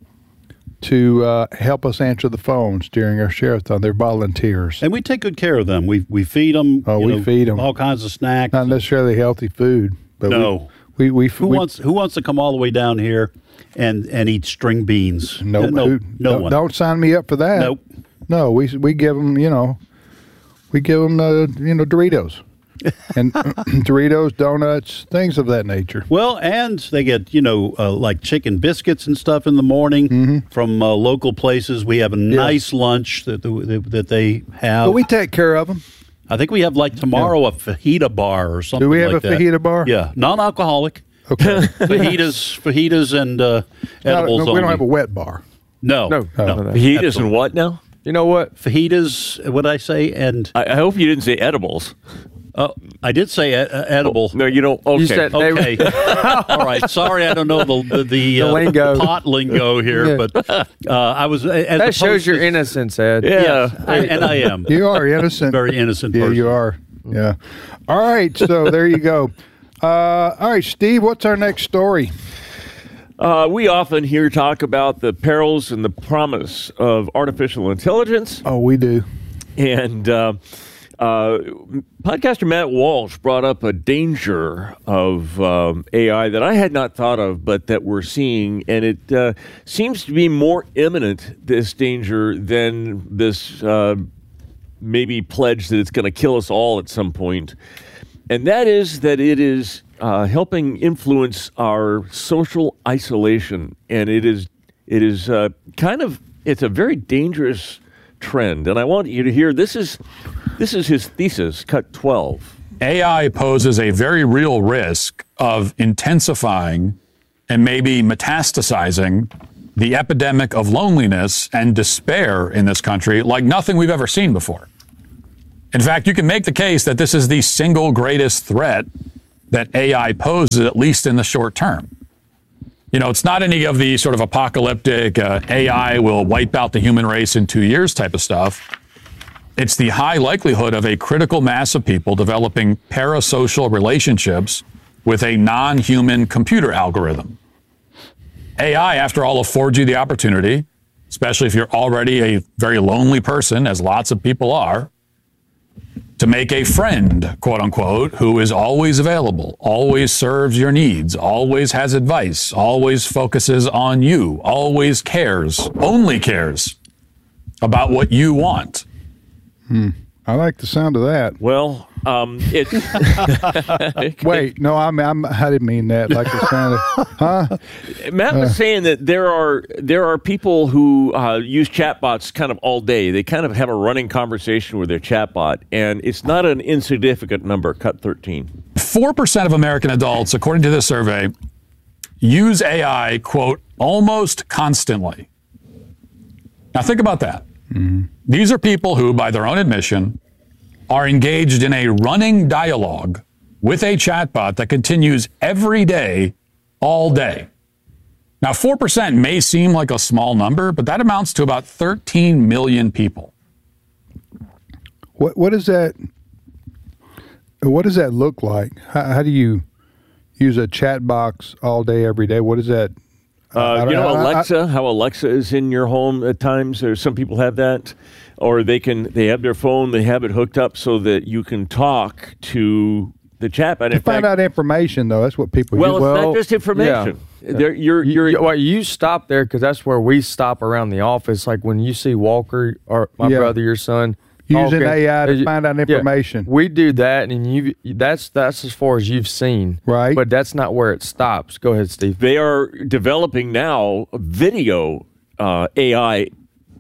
to uh, help us answer the phones during our share-a-thon. They're volunteers. And we take good care of them. We we feed them. Oh, we know, feed them. all kinds of snacks. Not necessarily healthy food. But no. We, We, we, who we, wants who wants to come all the way down here and, and eat string beans? Nope, no, who, no don't, one. Don't sign me up for that. Nope. No, we we give them, you know, we give them, uh, you know, Doritos. And Doritos, donuts, things of that nature. Well, and they get, you know, uh, like chicken biscuits and stuff in the morning mm-hmm. from uh, local places. We have a nice yeah. lunch that, the, that they have. But we take care of them. I think we have like tomorrow yeah. a fajita bar or something. Do we have like a that. fajita bar? Yeah, non-alcoholic. Okay. fajitas, fajitas, and uh, edibles. No, we only. don't have a wet bar. No, no, no. no. Fajitas Absolutely. And what now? You know what? Fajitas. What did I say? And I, I hope you didn't say edibles. Oh, I did say uh, edible. Oh, no, you don't. Okay, you said okay. All right. Sorry, I don't know the the, the, uh, the lingo. pot lingo here, yeah. but uh, I was. As that shows to, your innocence, Ed. Yeah, yeah I, and I am. You are innocent. Very innocent. Yeah, person. you are. Yeah. All right. So there you go. Uh, all right, Steve. What's our next story? Uh, we often hear talk about the perils and the promise of artificial intelligence. Oh, we do. And uh, Uh, podcaster Matt Walsh brought up a danger of um, A I that I had not thought of, but that we're seeing, and it uh, seems to be more imminent, this danger, than this uh, maybe pledge that it's going to kill us all at some point. And that is that it is uh, helping influence our social isolation, and it is it is uh, kind of it's a very dangerous trend. And I want you to hear this is. This is his thesis, cut twelve. A I poses a very real risk of intensifying and maybe metastasizing the epidemic of loneliness and despair in this country like nothing we've ever seen before. In fact, you can make the case that this is the single greatest threat that A I poses, at least in the short term. You know, it's not any of the sort of apocalyptic uh, A I will wipe out the human race in two years type of stuff. It's the high likelihood of a critical mass of people developing parasocial relationships with a non-human computer algorithm. A I, after all, affords you the opportunity, especially if you're already a very lonely person, as lots of people are, to make a friend, quote unquote, who is always available, always serves your needs, always has advice, always focuses on you, always cares, only cares about what you want. Hmm. I like the sound of that. Well, um, it's wait. No, I'm, I'm. I didn't mean that. Like the sound of, huh? Matt was Uh, saying that there are there are people who uh, use chatbots kind of all day. They kind of have a running conversation with their chatbot, and it's not an insignificant number. Cut thirteen. Four percent of American adults, according to this survey, use A I, quote, almost constantly. Now think about that. Mm-hmm. These are people who, by their own admission, are engaged in a running dialogue with a chatbot that continues every day, all day. Now, four percent may seem like a small number, but that amounts to about thirteen million people. What what is that? What does that look like? How, how do you use a chat box all day, every day? What is that? Uh, you know, I- I- Alexa, how Alexa is in your home at times. There's some people have that, or they can they have their phone, they have it hooked up so that you can talk to the chat. And To in find fact, out information, though, that's what people well, use. it's not just information. Yeah. There, you're you're you, well, you stop there because that's where we stop around the office. Like when you see Walker or my Yeah. brother, your son, Using talking, A I to uh, find out yeah, information. we do that, and you that's that's as far as you've seen, right? But that's not where it stops. Go ahead, Steve. They are developing now video uh, A I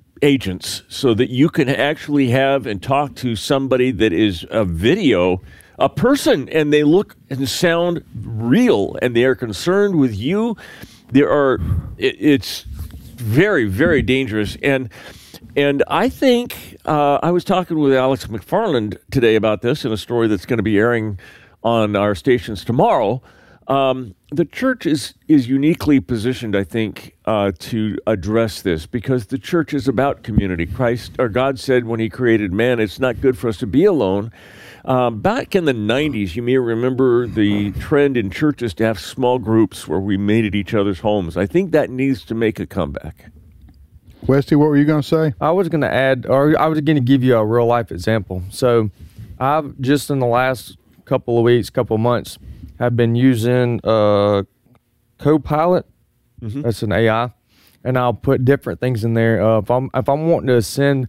agents so that you can actually have and talk to somebody that is a video, a person, and they look and sound real, and they are concerned with you. There are, it, it's very, very dangerous. And and I think uh, I was talking with Alex McFarland today about this in a story that's going to be airing on our stations tomorrow. Um, the church is is uniquely positioned, I think, uh, to address this because the church is about community. Christ or God said when He created man, it's not good for us to be alone. Um, back in the nineties, you may remember the trend in churches to have small groups where we made at each other's homes. I think that needs to make a comeback. Westy, what were you going to say? I was going to add, or I was going to give you a real life example. So, I've just in the last couple of weeks, couple of months, have been using uh, Copilot. Mm-hmm. That's an A I, and I'll put different things in there. Uh, if I'm if I'm wanting to send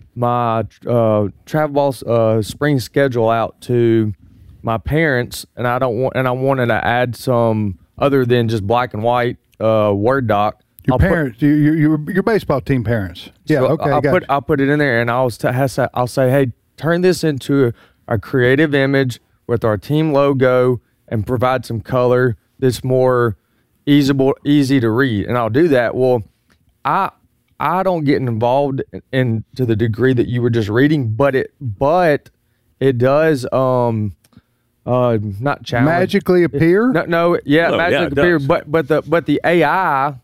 my uh, travel boss uh, spring schedule out to my parents, and I don't want, and I wanted to add some other than just black and white uh, Word doc. Your I'll put- parents, you, you, your, your baseball team parents. Yeah, so okay, I'll got put you. I'll put it in there, and I'll st- has to- I'll say, hey, turn this into a, a creative image with our team logo, and provide some color that's more easy easy to read. And I'll do that. Well, I I don't get involved in, in to the degree that you were just reading, but it but it does um uh not challenge Magically appear? No, no, yeah, Oh, yeah, magically it appear. does. But but the but the A I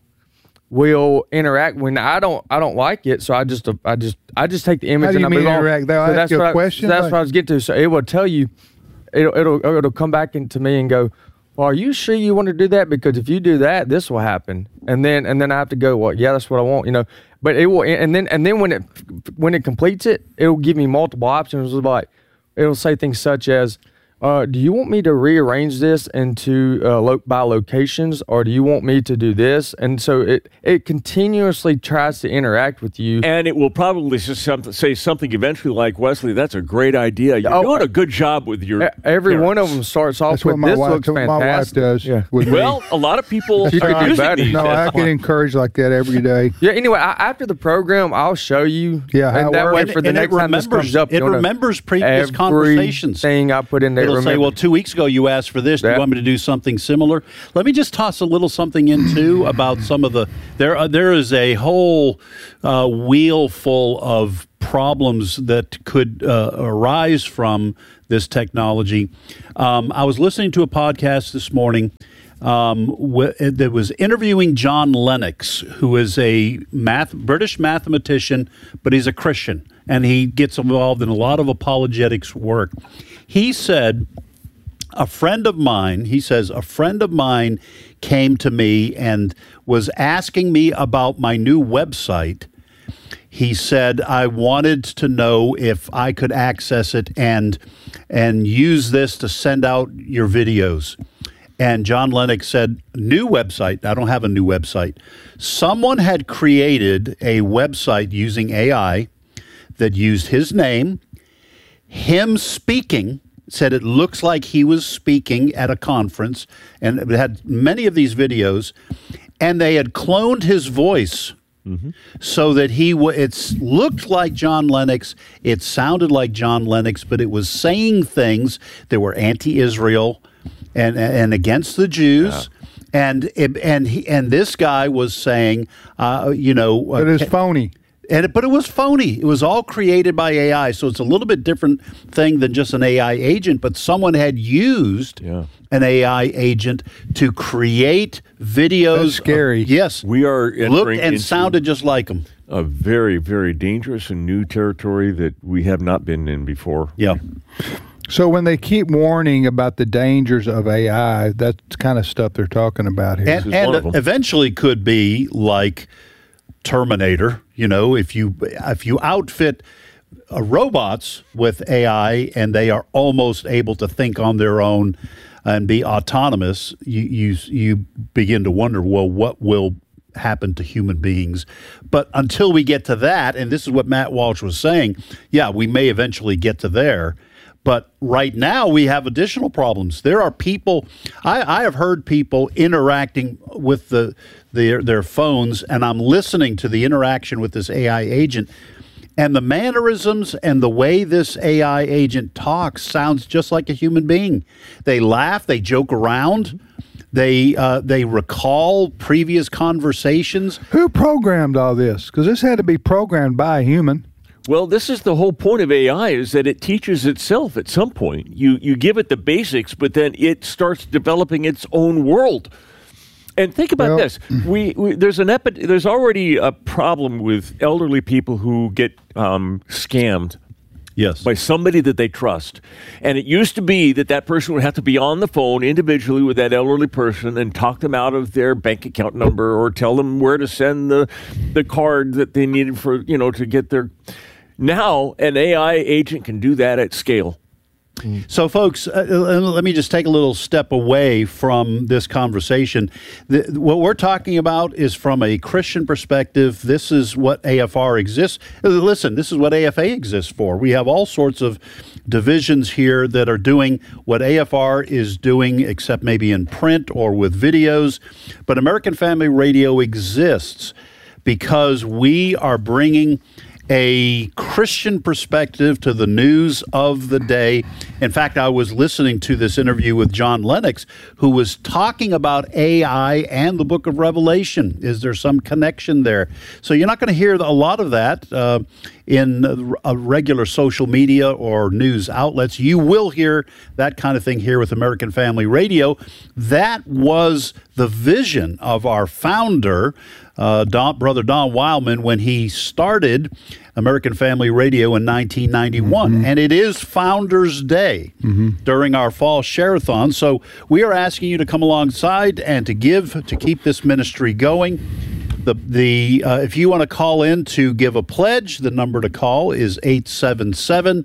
will interact when I don't I don't like it, so I just I just I just take the image How do and you I mean move on. interact? They'll So ask that's you a what I- question? so that's Like- what I was getting to. So it will tell you, it'll it'll it'll come back into me and go, well, are you sure you want to do that? Because if you do that, this will happen. And then and then I have to go, well, yeah, that's what I want, you know. But it will, and then and then when it when it completes it, it will give me multiple options. It's like, it'll say things such as, Uh, do you want me to rearrange this into uh, lo- by locations, or do you want me to do this? And so it it continuously tries to interact with you. And it will probably just some, say something eventually like, Wesley, that's a great idea. You're Oh, doing a good job with your Every parents. one of them starts off That's what with, my this wife- looks that's what my wife fantastic. does Yeah. with me. Well, a lot of people She are tries using that. these. No, That's I get why. encouraged like that every day. Yeah, anyway, I, after the program, I'll show you. Yeah, how and it that way works. for the And it next time this remembers- comes up, it you'll know remembers previous conversations. Everything I put in there. It'll say, remember. well, two weeks ago you asked for this. Do Yeah. you want me to do something similar? Let me just toss a little something in, too, about some of the... There uh, There is a whole uh, wheel full of problems that could uh, arise from this technology. Um, I was listening to a podcast this morning um, wh- that was interviewing John Lennox, who is a math British mathematician, but he's a Christian, and he gets involved in a lot of apologetics work. He said... A friend of mine, he says, a friend of mine came to me and was asking me about my new website. He said, I wanted to know if I could access it and and use this to send out your videos. And John Lennox said, new website. I don't have a new website. Someone had created a website using A I that used his name, him speaking, said it looks like he was speaking at a conference, and it had many of these videos, and they had cloned his voice mm-hmm. so that he w- it looked like John Lennox, it sounded like John Lennox, but it was saying things that were anti-Israel and and against the Jews. Yeah. And it, and he, and this guy was saying, uh, you know, But it's phony. And it, but it was phony. It was all created by A I, so it's a little bit different thing than just an A I agent. But someone had used yeah. an A I agent to create videos. That's scary. Of, yes, we are looked and sounded just like them. A very, very dangerous and new territory that we have not been in before. Yeah. So when they keep warning about the dangers of A I, that's kind of stuff they're talking about here. And, and eventually could be like Terminator. You know, if you if you outfit uh, robots with A I and they are almost able to think on their own and be autonomous, you you you begin to wonder, well, what will happen to human beings? But until we get to that, and this is what Matt Walsh was saying, yeah, we may eventually get to there. But right now we have additional problems. There are people, I, I have heard people interacting with the their, their phones, and I'm listening to the interaction with this A I agent, and the mannerisms and the way this A I agent talks sounds just like a human being. They laugh, they joke around, they uh, they recall previous conversations. Who programmed all this? Because this had to be programmed by a human. Well, this is the whole point of A I, is that it teaches itself at some point. You you give it the basics, but then it starts developing its own world. And think about well, this: we, we there's an epi- there's already a problem with elderly people who get um, scammed. Yes. By somebody that they trust. And it used to be that that person would have to be on the phone individually with that elderly person and talk them out of their bank account number or tell them where to send the the card that they needed for, you know, to get their... Now, an A I agent can do that at scale. So, folks, uh, let me just take a little step away from this conversation. The, what we're talking about is from a Christian perspective. This is what A F R exists. Listen, this is what A F A exists for. We have all sorts of divisions here that are doing what A F R is doing, except maybe in print or with videos. But American Family Radio exists because we are bringing a Christian perspective to the news of the day. In fact, I was listening to this interview with John Lennox, who was talking about A I and the book of Revelation. Is there some connection there? So you're not going to hear a lot of that uh, in a regular social media or news outlets. You will hear that kind of thing here with American Family Radio. That was the vision of our founder, Uh, Don, Brother Don Wildman, when he started American Family Radio in nineteen ninety-one. Mm-hmm. And it is Founders Day mm-hmm. during our fall share-a-thon. So we are asking you to come alongside and to give, to keep this ministry going. The the uh, if you want to call in to give a pledge, the number to call is eight seven seven,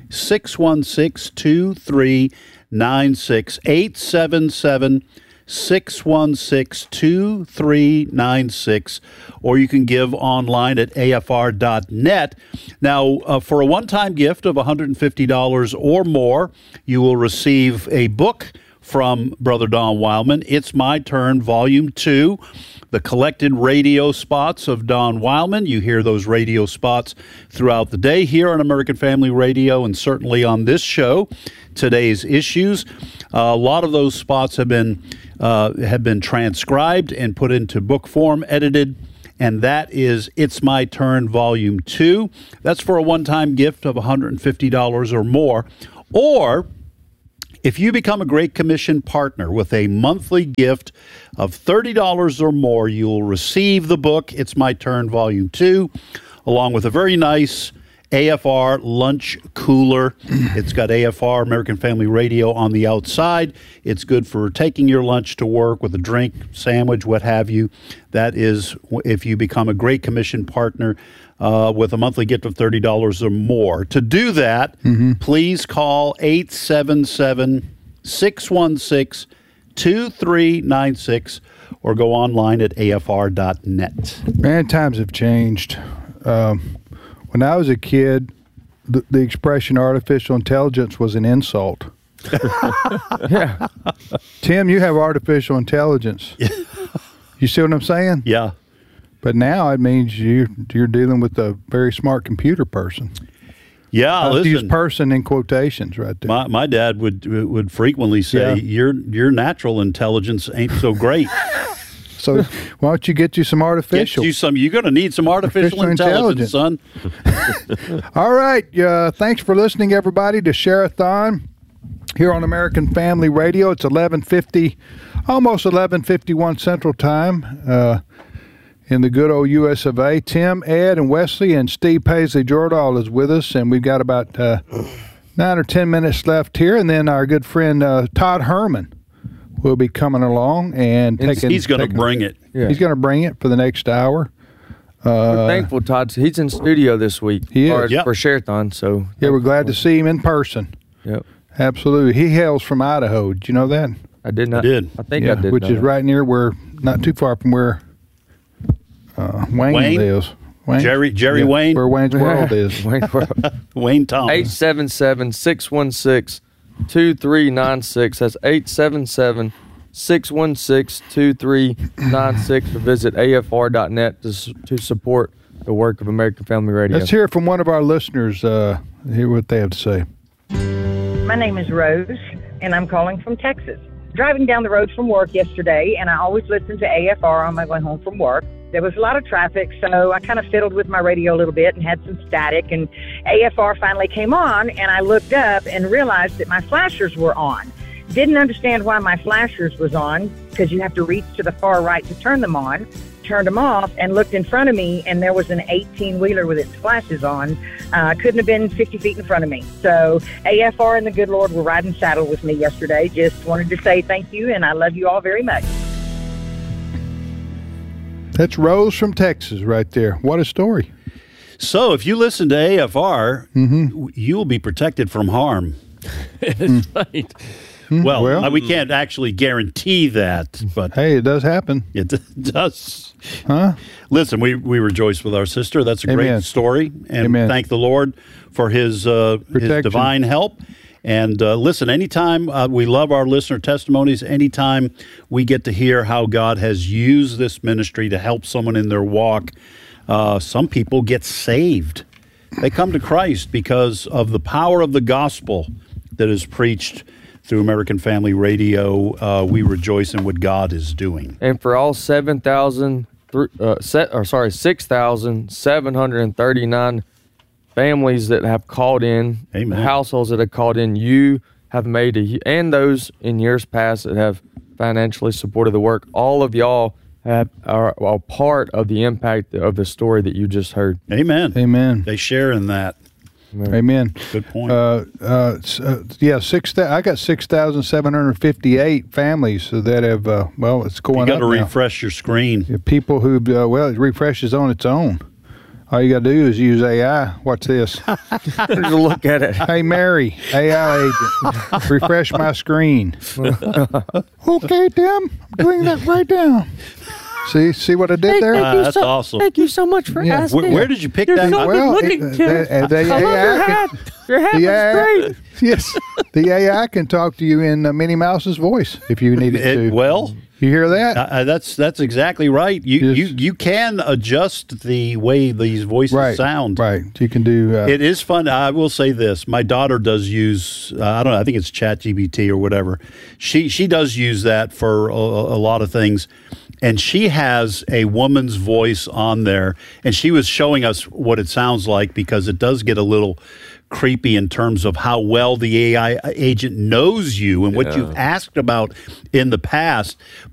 six one six, two three nine six, eight seven seven, six one six, two three nine six, or you can give online at A F R dot net. Now, uh, for a one-time gift of one hundred fifty dollars or more, you will receive a book from Brother Don Wildman, It's My Turn, Volume two, the collected radio spots of Don Wildman. You hear those radio spots throughout the day here on American Family Radio and certainly on this show, Today's Issues. Uh, a lot of those spots have been uh, have been transcribed and put into book form, edited, and that is It's My Turn, Volume two. That's for a one-time gift of one hundred fifty dollars or more. Or if you become a Great Commission partner with a monthly gift of thirty dollars or more, you will receive the book, It's My Turn, Volume two, along with a very nice A F R lunch cooler. It's got A F R, American Family Radio, on the outside. It's good for taking your lunch to work with a drink, sandwich, what have you. That is if you become a Great Commission partner uh, with a monthly gift of thirty dollars or more. To do that, mm-hmm. please call eight seven seven, six one six, two three nine six or go online at A F R dot net. Man, times have changed. Um, when I was a kid, the, the expression artificial intelligence was an insult. Yeah. Tim, you have artificial intelligence. You see what I'm saying? Yeah. But now it means you, you're dealing with a very smart computer person. Yeah, I listen, use person in quotations right there. My my dad would would frequently say, Yeah. "Your your natural intelligence ain't so great." So why don't you get you some artificial? Get you some. You're going to need some artificial, Artificial intelligence, son. All right. Uh, thanks for listening, everybody, to Share-a-thon here on American Family Radio. It's eleven fifty, almost eleven fifty-one Central Time uh, in the good old U S of A. Tim, Ed, and Wesley, and Steve Paisley Jordahl is with us, and we've got about uh, nine or ten minutes left here, and then our good friend uh, Todd Herman will be coming along and taking. He's going to taking- bring it. Yeah. He's going to bring it for the next hour. We're Uh, thankful, Todd. He's in studio this week. He is. or Yep. for Share-a-thon. So Yeah, we're glad to see him in person. Yep. Absolutely. He hails from Idaho. Did you know that? I did not. I did. I think Yeah, I did. which know is that. right near where, not too far from where uh, Wayne, Wayne? lives. Wayne? Jerry Jerry Yeah, Wayne. Where Wayne's World is. Wayne World. Wayne Thomas. eight seven seven, six one six, two three nine six. That's eight seven seven, six one six, two three nine six, or visit A F R dot net to, s- to support the work of American Family Radio. Let's hear from one of our listeners, uh, hear what they have to say. My name is Rose, and I'm calling from Texas. Driving down the road from work yesterday, and I always listen to A F R on my way home from work. There was a lot of traffic, so I kind of fiddled with my radio a little bit and had some static, and A F R finally came on, and I looked up and realized that my flashers were on. Didn't understand why my flashers was on, because you have to reach to the far right to turn them on. Turned them off and looked in front of me, and there was an eighteen-wheeler with its flashes on. Uh, couldn't have been fifty feet in front of me. So A F R and the good Lord were riding saddle with me yesterday. Just wanted to say thank you, and I love you all very much. That's Rose from Texas right there. What a story. So if you listen to A F R, Mm-hmm. you will be protected from harm. That's right. Well, Well- uh, we can't actually guarantee that, but Hey, it does happen. it does. Huh? Listen, we, we rejoice with our sister. That's a Amen. great story. And Amen. thank the Lord for his, uh, his Protection. divine help. And uh, listen, anytime uh, we love our listener testimonies, anytime we get to hear how God has used this ministry to help someone in their walk, uh, some people get saved. They come to Christ because of the power of the gospel that is preached through American Family Radio. Uh, we rejoice in what God is doing. And for all seven thousand, uh, set, or sorry, six thousand seven hundred thirty-nine families that have called in, Amen. households that have called in, you have made a, and those in years past that have financially supported the work, all of y'all have, are, are part of the impact of the story that you just heard. Amen. Amen. They share in that. Amen. Good point. Uh, uh, s- uh, yeah, six. Th- I got six thousand seven hundred fifty-eight families that have. Uh, well, it's going You got up to now. refresh your screen. Yeah, people who, uh, well, it refreshes on its own. All you got to do is use A I. Watch this. Look at it. Hey, Mary, A I agent, refresh my screen. Okay, Tim, I'm doing that right now. See, see what I did Thank, there? thank Uh, you that's so, awesome. Thank you so much for Yeah. asking. Where, where did you pick You're that so up? good Well, looking, it- Tim. the- the I love A I your can- hat. Your hat The was A I great. Yes, the A I can talk to you in uh, Minnie Mouse's voice if you need it, It- to. well, you hear that? Uh, that's that's exactly right. You you you can adjust the way these voices Right, sound. right. You can do. Uh, It is fun. I will say this: my daughter does use. Uh, I don't know. I think it's ChatGPT or whatever. She she does use that for a, a lot of things, and she has a woman's voice on there, and she was showing us what it sounds like because it does get a little creepy in terms of how well the A I agent knows you and what Yeah. you've asked about in the past.